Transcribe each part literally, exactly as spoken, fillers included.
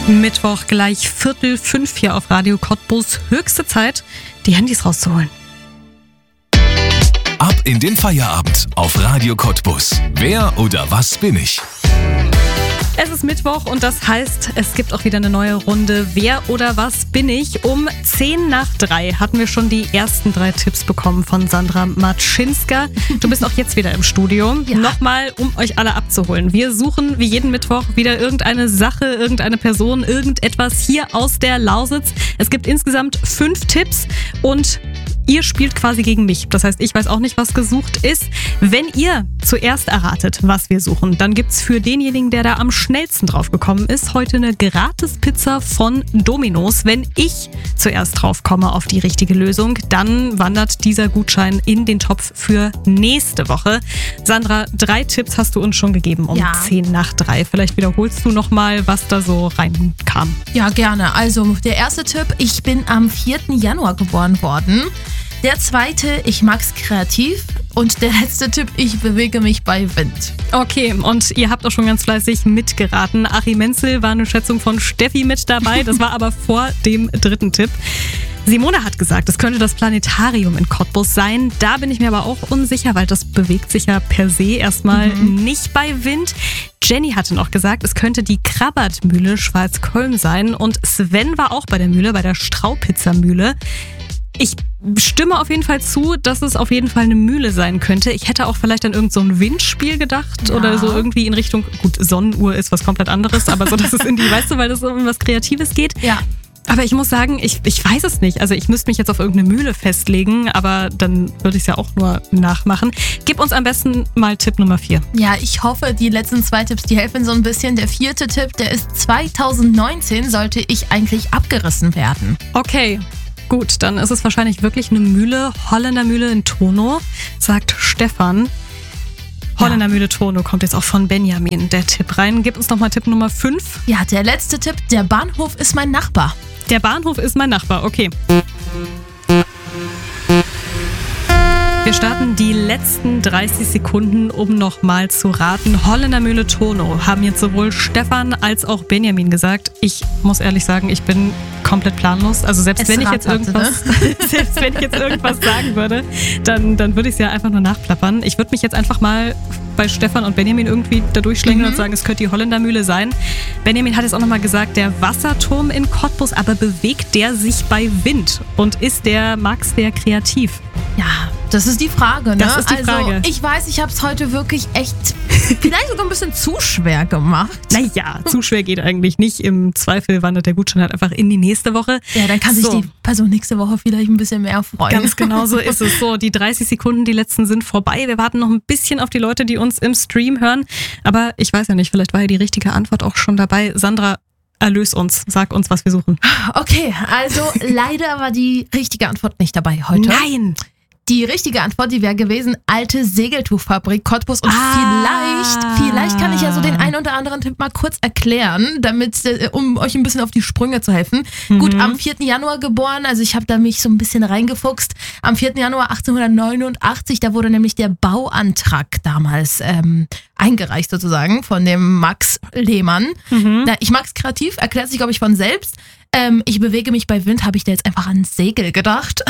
Mittwoch gleich Viertel fünf hier auf Radio Cottbus. Höchste Zeit, die Handys rauszuholen. Ab in den Feierabend auf Radio Cottbus. Wer oder was bin ich? Es ist Mittwoch und das heißt, es gibt auch wieder eine neue Runde. Wer oder was bin ich? Um zehn nach drei hatten wir schon die ersten drei Tipps bekommen von Sandra Matschinska. Du bist auch jetzt wieder im Studio. Ja. Nochmal, um euch alle abzuholen. Wir suchen wie jeden Mittwoch wieder irgendeine Sache, irgendeine Person, irgendetwas hier aus der Lausitz. Es gibt insgesamt fünf Tipps und ihr spielt quasi gegen mich. Das heißt, ich weiß auch nicht, was gesucht ist. Wenn ihr zuerst erratet, was wir suchen, dann gibt's für denjenigen, der da am schnellsten drauf gekommen ist, heute eine Gratis-Pizza von Domino's. Wenn ich zuerst drauf komme auf die richtige Lösung, dann wandert dieser Gutschein in den Topf für nächste Woche. Sandra, drei Tipps hast du uns schon gegeben um ja. zehn nach drei. Vielleicht wiederholst du nochmal, was da so reinkam. Ja, gerne. Also der erste Tipp, ich bin am vierten Januar geboren worden. Der zweite, ich mag's kreativ. Und der letzte Tipp, ich bewege mich bei Wind. Okay, und ihr habt auch schon ganz fleißig mitgeraten. Achim Menzel war eine Schätzung von Steffi mit dabei. Das war aber vor dem dritten Tipp. Simone hat gesagt, es könnte das Planetarium in Cottbus sein. Da bin ich mir aber auch unsicher, weil das bewegt sich ja per se erstmal mhm. nicht bei Wind. Jenny hatte noch gesagt, es könnte die Krabbertmühle Schwarzköln sein. Und Sven war auch bei der Mühle, bei der Straupizza-Mühle. Ich stimme auf jeden Fall zu, dass es auf jeden Fall eine Mühle sein könnte. Ich hätte auch vielleicht an irgend so ein Windspiel gedacht ja. oder so irgendwie in Richtung, gut, Sonnenuhr ist was komplett anderes, aber so, dass es in die, weißt du, weil das um was Kreatives geht. Ja. Aber ich muss sagen, ich, ich weiß es nicht. Also ich müsste mich jetzt auf irgendeine Mühle festlegen, aber dann würde ich es ja auch nur nachmachen. Gib uns am besten mal Tipp Nummer vier. Ja, ich hoffe, die letzten zwei Tipps, die helfen so ein bisschen. Der vierte Tipp, der ist zweitausendneunzehn, sollte ich eigentlich abgerissen werden. Okay. Gut, dann ist es wahrscheinlich wirklich eine Mühle, Holländer Mühle in Tono, sagt Stefan. Holländer ja. Mühle Tono kommt jetzt auch von Benjamin, der Tipp rein. Gib uns nochmal Tipp Nummer fünf. Ja, der letzte Tipp, der Bahnhof ist mein Nachbar. Der Bahnhof ist mein Nachbar, okay. Wir starten die letzten dreißig Sekunden, um nochmal zu raten. Holländer Mühle Tono haben jetzt sowohl Stefan als auch Benjamin gesagt. Ich muss ehrlich sagen, ich bin komplett planlos. Also selbst wenn ich jetzt irgendwas, ne? selbst wenn ich jetzt irgendwas sagen würde, dann, dann würde ich es ja einfach nur nachplappern. Ich würde mich jetzt einfach mal bei Stefan und Benjamin irgendwie da durchschlängeln mhm. und sagen, es könnte die Holländermühle sein. Benjamin hat jetzt auch nochmal gesagt, der Wasserturm in Cottbus, aber bewegt der sich bei Wind? Und ist der Max der kreativ? Ja, das ist die Frage, ne? Das ist die Frage. Also, ich weiß, ich habe es heute wirklich echt vielleicht sogar ein bisschen zu schwer gemacht. Naja, zu schwer geht eigentlich nicht. Im Zweifel wandert der Gutschein halt einfach in die nächste Woche. Ja, dann kann so. sich die Person nächste Woche vielleicht ein bisschen mehr freuen. Ganz genau so ist es. So, die dreißig Sekunden, die letzten sind vorbei. Wir warten noch ein bisschen auf die Leute, die uns im Stream hören. Aber ich weiß ja nicht, vielleicht war ja die richtige Antwort auch schon dabei. Sandra, erlös uns. Sag uns, was wir suchen. Okay, also leider war die richtige Antwort nicht dabei heute. Nein! Die richtige Antwort, die wäre gewesen, alte Segeltuchfabrik Cottbus. Und ah. vielleicht, vielleicht kann ich ja so den einen oder anderen Tipp mal kurz erklären, damit, um euch ein bisschen auf die Sprünge zu helfen. Mhm. Gut, am vierten Januar geboren, also ich habe da mich so ein bisschen reingefuchst. Am vierten Januar achtzehnhundertneunundachtzig, da wurde nämlich der Bauantrag damals ähm, eingereicht sozusagen von dem Max Lehmann. Mhm. Na, ich mag's kreativ, erklärt sich, glaube ich, von selbst. Ähm, ich bewege mich bei Wind, habe ich da jetzt einfach an Segel gedacht.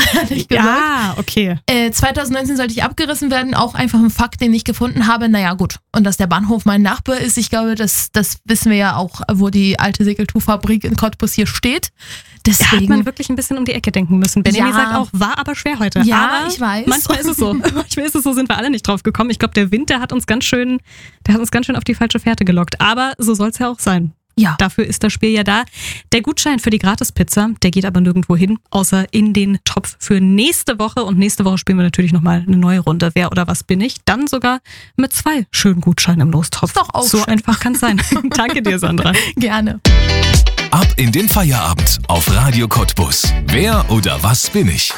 Ja, okay. Äh, zweitausendneunzehn sollte ich abgerissen werden, auch einfach ein Fakt, den ich gefunden habe. Naja, gut. Und dass der Bahnhof mein Nachbar ist, ich glaube, das, das wissen wir ja auch, wo die alte Segeltuchfabrik in Cottbus hier steht. Deswegen, da hat man wirklich ein bisschen um die Ecke denken müssen. Benjamin ja. sagt auch, war aber schwer heute. Ja, aber ich weiß. Manchmal ist es so. Manchmal ist es so, sind wir alle nicht drauf gekommen. Ich glaube, der Wind, der hat uns ganz schön, der hat uns ganz schön auf die falsche Fährte gelockt. Aber so soll es ja auch sein. Ja. Dafür ist das Spiel ja da. Der Gutschein für die Gratispizza, der geht aber nirgendwo hin, außer in den Topf für nächste Woche. Und nächste Woche spielen wir natürlich nochmal eine neue Runde. Wer oder was bin ich? Dann sogar mit zwei schönen Gutscheinen im Lostopf. Ist doch auch so schön. Einfach kann es sein. Danke dir, Sandra. Gerne. Ab in den Feierabend auf Radio Cottbus. Wer oder was bin ich?